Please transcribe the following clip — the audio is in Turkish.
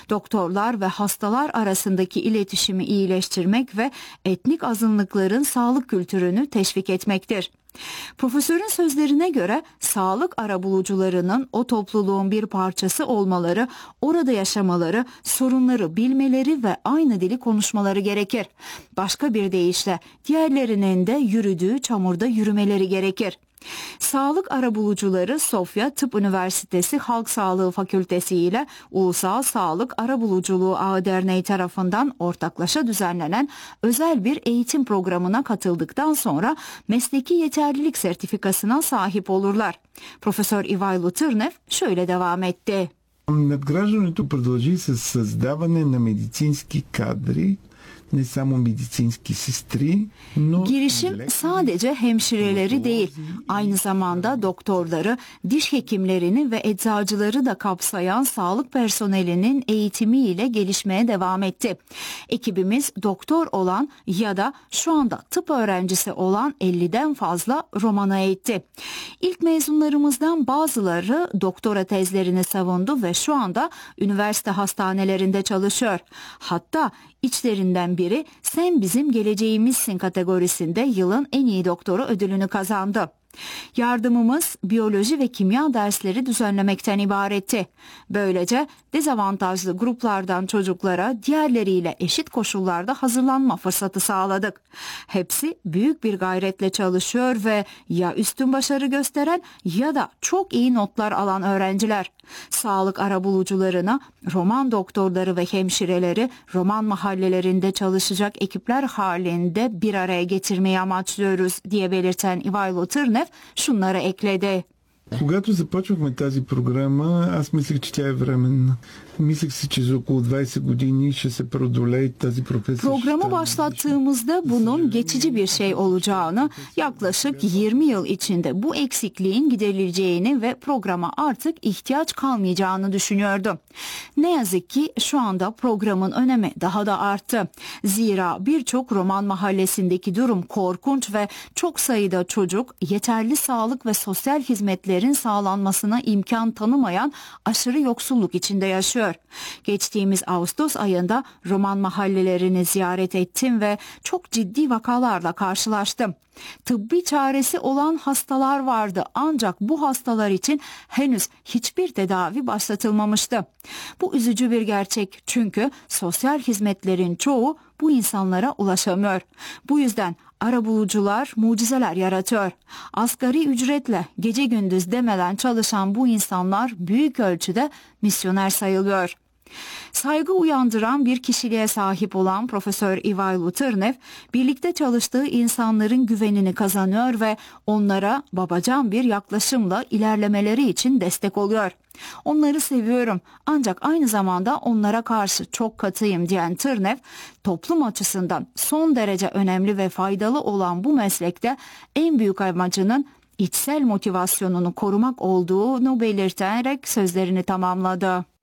Doktorlar ve hastalar arasındaki iletişimi iyileştirmek ve etnik azınlıkların sağlık kültürünü teşvik etmektir. Profesörün sözlerine göre sağlık arabulucularının o topluluğun bir parçası olmaları, orada yaşamaları, sorunları bilmeleri ve aynı dili konuşmaları gerekir. Başka bir deyişle diğerlerinin de yürüdüğü çamurda yürümeleri gerekir. Sağlık arabulucuları Sofya Tıp Üniversitesi Halk Sağlığı Fakültesi ile Ulusal Sağlık Arabuluculuğu Ağı Derneği tarafından ortaklaşa düzenlenen özel bir eğitim programına katıldıktan sonra mesleki yeterlilik sertifikasına sahip olurlar. Profesör Ивайло Търнев şöyle devam etti. Надграждането продължи с създаване на медицински кадри, ne samo medicinski sestri, no girişim sadece hemşireleri değil, aynı zamanda doktorları, diş hekimlerini ve eczacıları da kapsayan sağlık personelinin eğitimiyle gelişmeye devam etti. Ekibimiz doktor olan ya da şu anda tıp öğrencisi olan 50'den fazla Roman'a eğitti. İlk mezunlarımızdan bazıları doktora tezlerini savundu ve şu anda üniversite hastanelerinde çalışıyor. Hatta İçlerinden biri "Sen bizim geleceğimizsin" kategorisinde yılın en iyi doktoru ödülünü kazandı. Yardımımız biyoloji ve kimya dersleri düzenlemekten ibaretti. Böylece dezavantajlı gruplardan çocuklara diğerleriyle eşit koşullarda hazırlanma fırsatı sağladık. Hepsi büyük bir gayretle çalışıyor ve ya üstün başarı gösteren ya da çok iyi notlar alan öğrenciler. Sağlık arabulucularına Roman doktorları ve hemşireleri Roman mahallelerinde çalışacak ekipler halinde bir araya getirmeyi amaçlıyoruz diye belirten Ивайло Търнев şunları ekledi. Когато започвахме тази програма, аз мислех, че тя е временна. Мислех си, че за около 20 години ще се преодолее тази професия. Programı başlattığımızda bunun geçici bir şey olacağını, yaklaşık 20 yıl içinde bu eksikliğin giderileceğini ve programa artık ihtiyaç kalmayacağını düşünüyordum. Ne yazık ki şu anda programın önemi daha da arttı. Zira birçok Roman mahallesindeki durum korkunç ve çok sayıda çocuk yeterli sağlık ve sosyal hizmetlerin sağlanmasına imkan tanımayan aşırı yoksulluk içinde yaşıyor. Geçtiğimiz Ağustos ayında Roman mahallelerini ziyaret ettim ve çok ciddi vakalarla karşılaştım. Tıbbi çaresi olan hastalar vardı ancak bu hastalar için henüz hiçbir tedavi başlatılmamıştı. Bu üzücü bir gerçek çünkü sosyal hizmetlerin çoğu bu insanlara ulaşamıyor. Bu yüzden arabulucular mucizeler yaratıyor. Asgari ücretle gece gündüz demeden çalışan bu insanlar büyük ölçüde misyoner sayılıyor. Saygı uyandıran bir kişiliğe sahip olan Profesör Ивайло Търнев, birlikte çalıştığı insanların güvenini kazanıyor ve onlara babacan bir yaklaşımla ilerlemeleri için destek oluyor. Onları seviyorum ancak aynı zamanda onlara karşı çok katıyım diyen Tırnev, toplum açısından son derece önemli ve faydalı olan bu meslekte en büyük amacının içsel motivasyonunu korumak olduğunu belirterek sözlerini tamamladı.